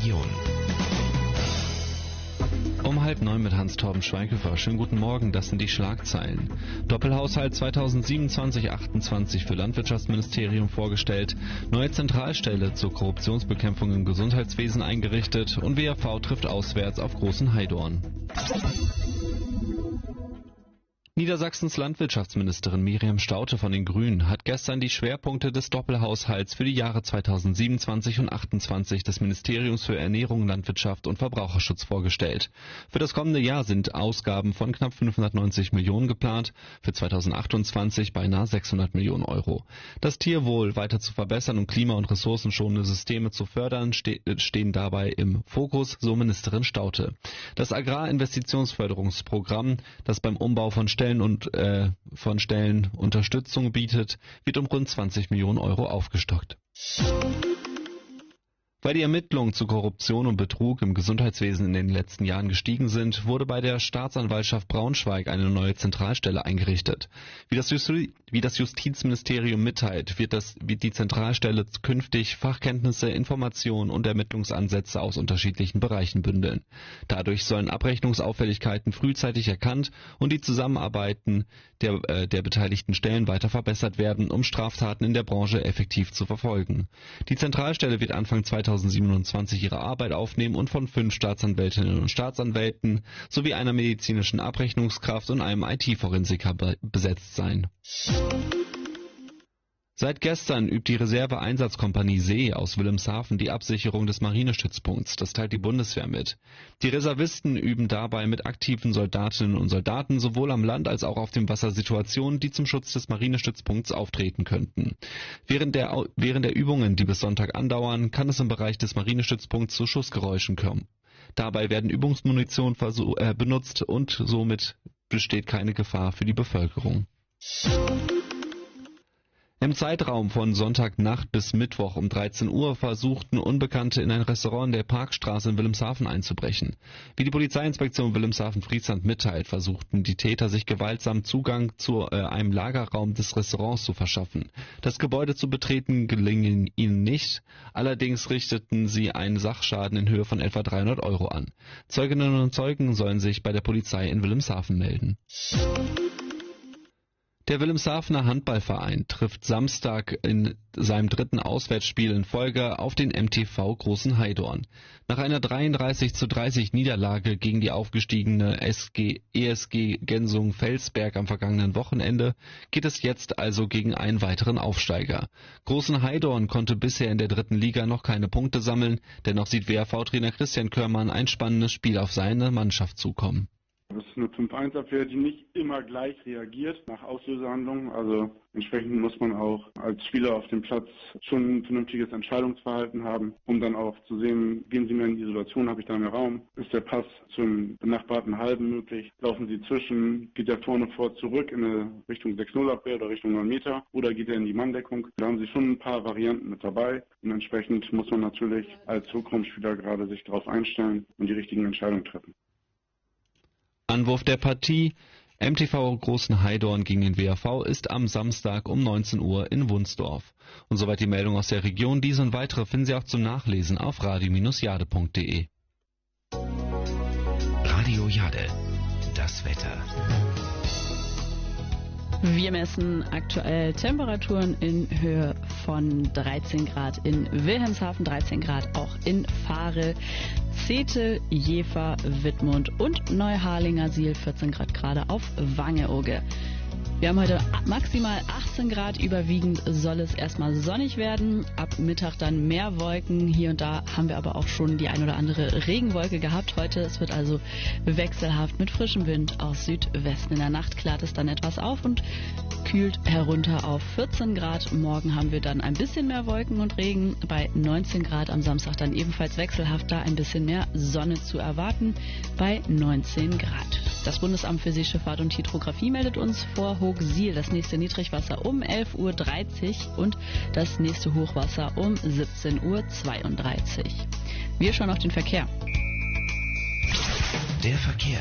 Region. Um 8:30 mit Hans-Torben Schweighöfer. Schönen guten Morgen, das sind die Schlagzeilen. Doppelhaushalt 2027/28 für Landwirtschaftsministerium vorgestellt, neue Zentralstelle zur Korruptionsbekämpfung im Gesundheitswesen eingerichtet und WAV trifft auswärts auf Großen Heidorn. Niedersachsens Landwirtschaftsministerin Miriam Staudte von den Grünen hat gestern die Schwerpunkte des Doppelhaushalts für die Jahre 2027 und 28 des Ministeriums für Ernährung, Landwirtschaft und Verbraucherschutz vorgestellt. Für das kommende Jahr sind Ausgaben von knapp 590 Millionen geplant, für 2028 beinahe 600 Millionen Euro. Das Tierwohl weiter zu verbessern und klima- und ressourcenschonende Systeme zu fördern, stehen dabei im Fokus, so Ministerin Staudte. Das Agrarinvestitionsförderungsprogramm, das beim Umbau von Stellen Unterstützung bietet, wird um rund 20 Millionen Euro aufgestockt. Weil die Ermittlungen zu Korruption und Betrug im Gesundheitswesen in den letzten Jahren gestiegen sind, wurde bei der Staatsanwaltschaft Braunschweig eine neue Zentralstelle eingerichtet. Wie das Justizministerium mitteilt, wird die Zentralstelle künftig Fachkenntnisse, Informationen und Ermittlungsansätze aus unterschiedlichen Bereichen bündeln. Dadurch sollen Abrechnungsauffälligkeiten frühzeitig erkannt und die Zusammenarbeiten der beteiligten Stellen weiter verbessert werden, um Straftaten in der Branche effektiv zu verfolgen. Die Zentralstelle wird Anfang 2027 ihre Arbeit aufnehmen und von 5 Staatsanwältinnen und Staatsanwälten sowie einer medizinischen Abrechnungskraft und einem IT-Forensiker besetzt sein. Seit gestern übt die Reserve-Einsatzkompanie See aus Wilhelmshaven die Absicherung des Marinestützpunkts. Das teilt die Bundeswehr mit. Die Reservisten üben dabei mit aktiven Soldatinnen und Soldaten sowohl am Land als auch auf dem Wasser Situationen, die zum Schutz des Marinestützpunkts auftreten könnten. Während der Übungen, die bis Sonntag andauern, kann es im Bereich des Marinestützpunkts zu Schussgeräuschen kommen. Dabei werden Übungsmunition benutzt und somit besteht keine Gefahr für die Bevölkerung. Im Zeitraum von Sonntagnacht bis Mittwoch um 13 Uhr versuchten Unbekannte in ein Restaurant in der Parkstraße in Wilhelmshaven einzubrechen. Wie die Polizeiinspektion Wilhelmshaven-Friesland mitteilt, versuchten die Täter sich gewaltsam Zugang zu einem Lagerraum des Restaurants zu verschaffen. Das Gebäude zu betreten gelang ihnen nicht, allerdings richteten sie einen Sachschaden in Höhe von etwa 300 Euro an. Zeuginnen und Zeugen sollen sich bei der Polizei in Wilhelmshaven melden. Der Wilhelmshavener Handballverein trifft Samstag in seinem 3. Auswärtsspiel in Folge auf den MTV Großen Heidorn. Nach einer 33:30 Niederlage gegen die aufgestiegene ESG Gensung-Felsberg am vergangenen Wochenende geht es jetzt also gegen einen weiteren Aufsteiger. Großen Heidorn konnte bisher in der 3. Liga noch keine Punkte sammeln, dennoch sieht WAV-Trainer Christian Körmann ein spannendes Spiel auf seine Mannschaft zukommen. Das ist eine 5-1-Abwehr, die nicht immer gleich reagiert nach Auslösehandlungen. Also entsprechend muss man auch als Spieler auf dem Platz schon ein vernünftiges Entscheidungsverhalten haben, um dann auch zu sehen, gehen sie mehr in die Isolation, habe ich da mehr Raum, ist der Pass zum benachbarten Halben möglich, laufen sie zwischen, geht er vorne vor zurück in eine Richtung 6-0-Abwehr oder Richtung 9 Meter oder geht er in die Manndeckung. Da haben sie schon ein paar Varianten mit dabei und entsprechend muss man natürlich als Rückraumspieler gerade sich darauf einstellen und die richtigen Entscheidungen treffen. Anwurf der Partie MTV Großen Heidorn gegen den WAV ist am Samstag um 19 Uhr in Wunsdorf. Und soweit die Meldung aus der Region. Diese und weitere finden Sie auch zum Nachlesen auf radio-jade.de. Radio Jade, das Wetter. Wir messen aktuell Temperaturen in Höhe von 13 Grad in Wilhelmshaven, 13 Grad auch in Vahl, Zetel, Jever, Wittmund und Neuharlingersiel, 14 Grad gerade auf Wangeoge. Wir haben heute maximal 18 Grad, überwiegend soll es erstmal sonnig werden, ab Mittag dann mehr Wolken, hier und da haben wir aber auch schon die ein oder andere Regenwolke gehabt heute. Es wird also wechselhaft mit frischem Wind aus Südwesten. In der Nacht klart es dann etwas auf und kühlt herunter auf 14 Grad. Morgen haben wir dann ein bisschen mehr Wolken und Regen, bei 19 Grad am Samstag dann ebenfalls wechselhaft, da ein bisschen mehr Sonne zu erwarten, bei 19 Grad. Das Bundesamt für Seeschifffahrt und Hydrographie meldet uns vor Hochsiel das nächste Niedrigwasser um 11:30 Uhr und das nächste Hochwasser um 17:32 Uhr. Wir schauen auf den Verkehr. Der Verkehr.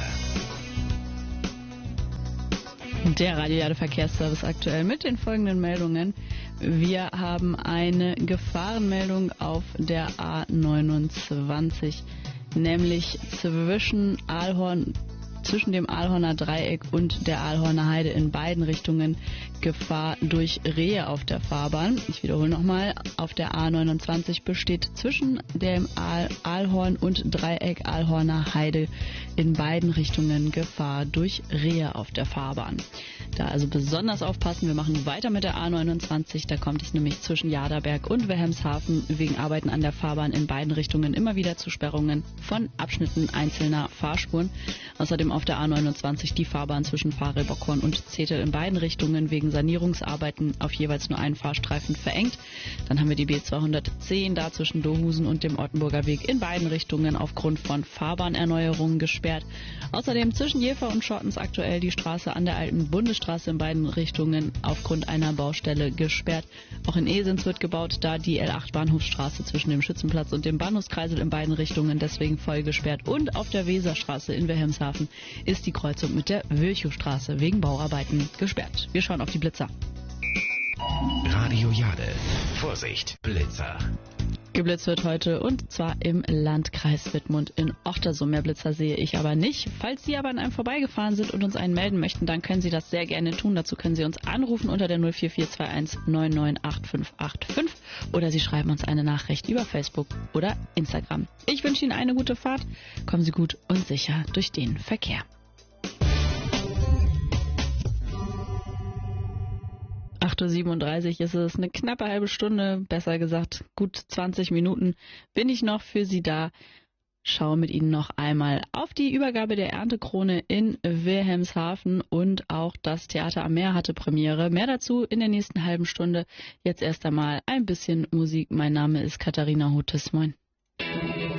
Der Radio Jade Verkehrsservice aktuell mit den folgenden Meldungen. Wir haben eine Gefahrenmeldung auf der A29, nämlich zwischen dem Aalhorner Dreieck und der Aalhorner Heide in beiden Richtungen Gefahr durch Rehe auf der Fahrbahn. Ich wiederhole nochmal, auf der A29 besteht zwischen dem Aalhorn und Dreieck Aalhorner Heide in beiden Richtungen Gefahr durch Rehe auf der Fahrbahn. Da also besonders aufpassen. Wir machen weiter mit der A29. Da kommt es nämlich zwischen Jaderberg und Wilhelmshaven wegen Arbeiten an der Fahrbahn in beiden Richtungen immer wieder zu Sperrungen von Abschnitten einzelner Fahrspuren. Außerdem auf der A29 die Fahrbahn zwischen Pfarrel-Bockhorn und Zetel in beiden Richtungen wegen Sanierungsarbeiten auf jeweils nur einen Fahrstreifen verengt. Dann haben wir die B210 da zwischen Dohusen und dem Ortenburger Weg in beiden Richtungen aufgrund von Fahrbahnerneuerungen gesperrt. Außerdem zwischen Jever und Schottens aktuell die Straße an der alten Bundesstraße in beiden Richtungen aufgrund einer Baustelle gesperrt. Auch in Esens wird gebaut, da die L8 Bahnhofsstraße zwischen dem Schützenplatz und dem Bahnhofskreisel in beiden Richtungen deswegen voll gesperrt. Und auf der Weserstraße in Wilhelmshaven ist die Kreuzung mit der Wilchowstraße wegen Bauarbeiten gesperrt. Wir schauen auf die Blitzer. Radio Jade. Vorsicht, Blitzer. Geblitzt wird heute und zwar im Landkreis Wittmund in Ochtersum. Mehr Blitzer sehe ich aber nicht. Falls Sie aber an einem vorbeigefahren sind und uns einen melden möchten, dann können Sie das sehr gerne tun. Dazu können Sie uns anrufen unter der 04421 998585 oder Sie schreiben uns eine Nachricht über Facebook oder Instagram. Ich wünsche Ihnen eine gute Fahrt. Kommen Sie gut und sicher durch den Verkehr. 8:37 Uhr ist es, eine knappe halbe Stunde, besser gesagt gut 20 Minuten bin ich noch für Sie da. Schaue mit Ihnen noch einmal auf die Übergabe der Erntekrone in Wilhelmshaven und auch das Theater am Meer hatte Premiere. Mehr dazu in der nächsten halben Stunde. Jetzt erst einmal ein bisschen Musik. Mein Name ist Katharina Hutes. Moin.